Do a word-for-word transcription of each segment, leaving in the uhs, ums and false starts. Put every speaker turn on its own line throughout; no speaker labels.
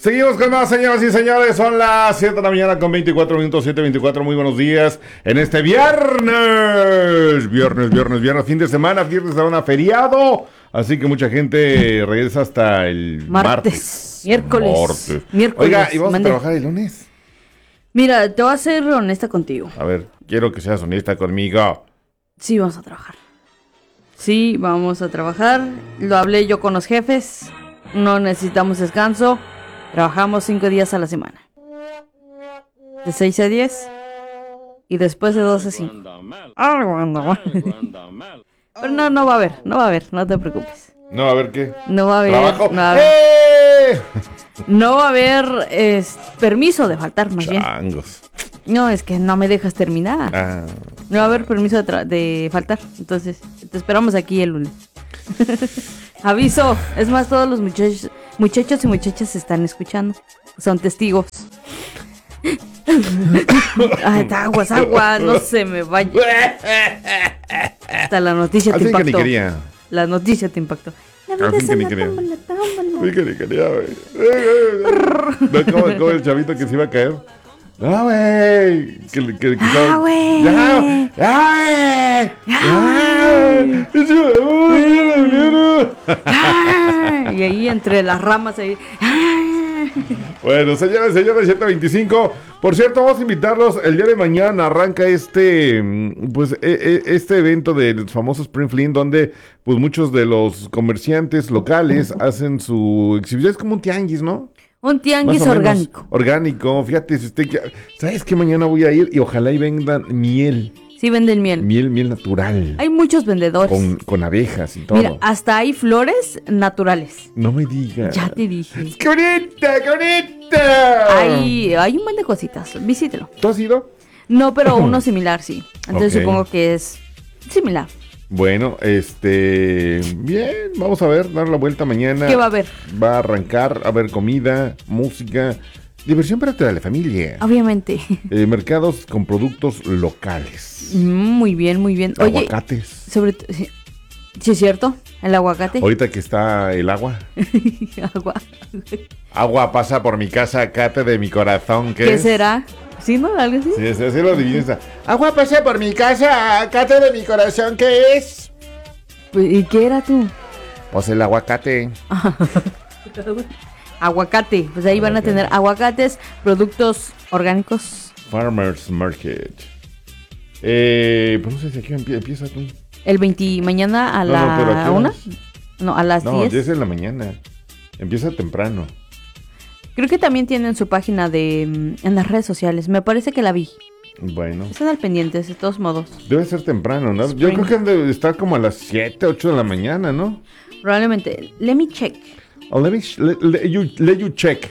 Seguimos con más, señoras y señores. Son las siete de la mañana con veinticuatro minutos, siete veinticuatro. Muy buenos días en este viernes. Viernes, viernes, viernes, fin de semana, fin de semana feriado. Así que mucha gente regresa hasta el martes.
Martes, miércoles.
Martes.
Miércoles.
Oiga, ¿y vamos
Mande.
a trabajar el lunes?
Mira, te voy a ser honesta contigo.
A ver, quiero que seas honesta conmigo.
Sí, vamos a trabajar. Sí, vamos a trabajar. Lo hablé yo con los jefes. No necesitamos descanso. Trabajamos cinco días a la semana. De seis a diez. Y después de doce a cinco. Algo anda mal. Pero no, no va a haber, no va a haber, no te preocupes.
No, a ver qué.
No va a haber.
Trabajo.
No va a haber,
¡Eh!
no va a haber es, permiso de faltar, más bien.
Changos.
No, es que no me dejas terminar.
Ah.
No va a haber permiso de, tra- de faltar. Entonces, te esperamos aquí el lunes. Aviso. Es más, todos los muchachos, muchachos y muchachas se están escuchando. Son testigos. Ay, aguas, aguas. No se me vaya. Hasta la noticia te
Así que ni
impactó.
quería.
La noticia te impactó. La vida
Al fin
es
que ni
una
quería.
tómbola, tómbola.
Uy, que ni quería, güey. ¿No? ¿Cómo, cómo el chavito que se iba a caer? No, güey. Que, que, que, que
Ah,
estaba-
güey.
Ya, ya,
Ay.
ya.
Ah, y ahí entre las ramas ahí. Ah.
Bueno, señores, señores, siete veinticinco. Por cierto, vamos a invitarlos. El día de mañana arranca este, mm, pues, e- e- este evento del famoso Spring Fling, donde, pues, muchos de los comerciantes locales hacen su exhibición. Es como un tianguis, ¿no?
Un tianguis
Más o menos
orgánico.
Orgánico. Fíjate, si usted quiere- ¿sabes qué? Mañana voy a ir y ojalá y vendan miel.
Sí venden miel.
Miel, miel natural.
Hay muchos vendedores.
Con, con abejas y todo.
Mira, hasta hay flores naturales.
No me digas.
Ya te dije.
¡Qué bonita, qué bonita!
Hay, hay un buen de cositas. Visítelo.
¿Tú has ido?
No, pero uno similar, sí. Entonces
Ok.
supongo que es similar.
Bueno, este... Bien, vamos a ver, dar la vuelta mañana.
¿Qué va a haber?
Va a arrancar, a haber comida, música, diversión para toda la familia.
Obviamente.
Eh, mercados con productos locales.
Mm, Muy bien, muy bien. Oye,
Aguacates.
sobre todo, sí, sí es cierto, el aguacate.
Ahorita que está el agua.
Agua.
Agua pasa por mi casa, cate de mi corazón. ¿Qué,
¿Qué
es?
será? ¿Sí, no? ¿Algo así?
Sí, sí, así lo adivina. Agua pasa por mi casa, cate de mi corazón. ¿Qué es?
Pues, ¿y qué era tú?
Pues el aguacate.
Aguacate. Pues ahí van a
Ok.
tener aguacates, productos orgánicos.
Farmers Market. Eh, pues no sé si aquí empie- empieza tú.
El veinte, mañana a
No, no, pero ¿a
la
qué
una.
horas?
No, a las
No,
diez.
diez en la mañana. Empieza temprano.
Creo que también tienen su página de mm, en las redes sociales. Me parece que la vi.
Bueno,
Están al pendiente, de todos modos.
debe ser temprano, ¿no? Yo
Spring.
creo que han de estar como a las siete, ocho de la mañana, ¿no?
Probablemente. Let me check.
Oh, let, me sh- let, let you, let you check.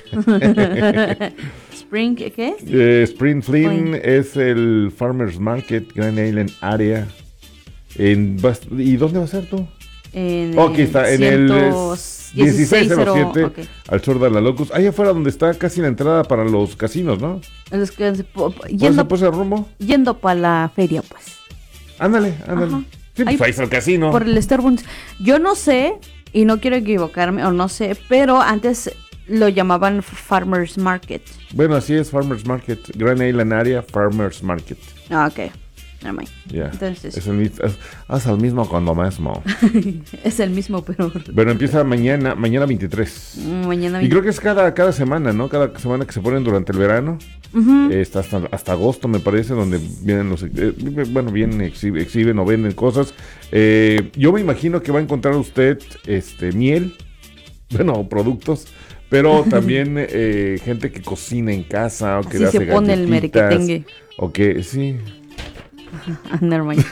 Spring, ¿qué?
Eh, Spring Fling
Spring.
es el Farmers Market, Grand Island Area. En, vas- ¿Y dónde va a ser tú?
En
Oh, aquí está, en el dieciséis cero siete,
ok.
al sur de la Locus. Ahí afuera donde está casi la entrada para los casinos, ¿no?
Es que se po- po-
¿Por ese,
yendo,
por ese rumbo?
yendo para la feria, pues.
Ándale, ándale.
Ajá.
Sí, pues
Ahí-
ahí está el casino.
Por el Starbucks. Yo no sé, y no quiero equivocarme, o no sé, pero antes lo llamaban Farmers Market.
Bueno, así es Farmers Market. Grand Island Area, Farmers Market.
Ah, ok. Never mind.
Ya.
Entonces.
Es el, mi- es, haz el mismo con lo mismo.
Es el mismo, pero
Bueno, empieza mañana, mañana veintitrés.
mañana.
Y creo que es cada, cada semana, ¿no? Cada semana que se ponen durante el verano.
Ujú.
Eh, está hasta, hasta agosto, me parece, donde vienen los... eh, bueno, vienen, exhi- exhiben o venden cosas. Eh, yo me imagino que va a encontrar usted este miel, bueno, productos, pero también eh, gente que cocina en casa o que
Así
hace
se pone el
galletitas,
merequetengue.
o que, sí,
Ah, never mind.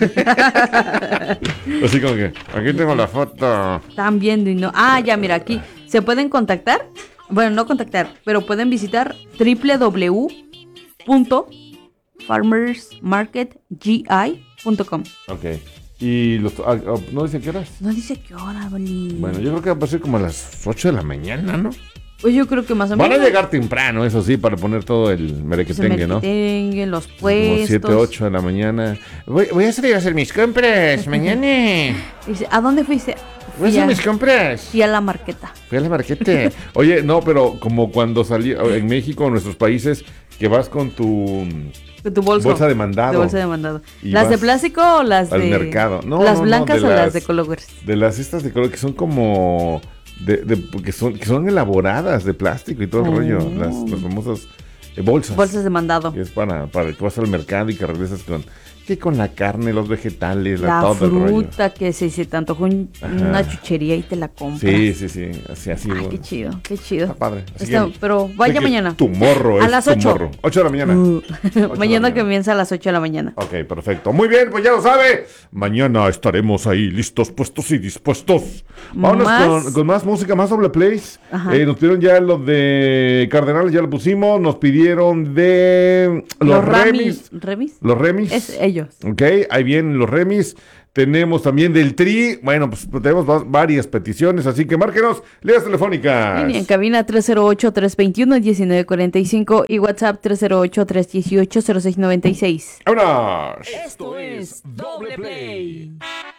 así como que, aquí tengo la foto.
Están viendo y no. Ah, ya, mira, aquí se pueden contactar. Bueno, no contactar, pero pueden visitar w w w punto farmers market g i punto com.
Ok, y los, ah, ah, ¿no dicen qué horas?
No dice qué hora, Boli.
Bueno, yo creo que va a ser como a las ocho de la mañana, ¿no?
Pues yo creo que más o
Van
menos.
a llegar temprano, eso sí, para poner todo el merequetengue, ¿no?
Merequetengue, los
Como
puestos.
siete, ocho de la mañana. Voy, voy a salir a hacer mis compras mañana.
Dice, ¿a dónde fuiste?
Voy a
Fui
hacer
a,
mis compras.
fui a la marqueta.
Fui a la marquete. Oye, no, pero como cuando salí en México, en nuestros países, que vas con tu
Con tu bolso.
bolsa de mandado.
De bolsa de mandado.
Y
¿Las de
vas
plástico o las
al
de...?
mercado. No,
¿Las
no, no,
blancas
de
o las
las-
de colores?
De las estas de color que son como de, de- que son que son elaboradas de plástico y todo el
Oh.
rollo, las, las famosas eh, bolsas.
Bolsas de mandado.
Que es para, para que vas al mercado y que regresas con que con la carne, los vegetales, la,
La
todo el rollo.
fruta que si se te antojó un-
Ajá.
una chuchería y te la compras.
Sí, sí, sí, así así.
Ay,
bueno.
qué chido, qué chido.
Está padre. Así
Está-
que-
pero vaya
así que
mañana.
Tu morro
A
es
las
tu
ocho.
morro. ocho de la mañana.
Uh,
la
mañana
mañana.
comienza a las ocho de la mañana.
Ok, perfecto. Muy bien, pues ya lo sabe. Mañana estaremos ahí listos, puestos y dispuestos. Vámonos
Más-
Con, con más música, más doble plays.
Ajá.
Eh, nos pidieron ya lo de Cardenales, ya lo pusimos. Nos pidieron de los, remis.
¿Remis?
Los remis.
Es ellos.
Ok, ahí vienen los remis. Tenemos también del Tri. Bueno, pues tenemos va- varias peticiones, así que márquenos. Líneas telefónicas.
Y en cabina tres cero ocho, tres dos uno, uno nueve cuatro cinco y WhatsApp tres cero ocho, tres uno ocho, cero seis nueve seis.
¡Vámonos!
Esto es Doble Play.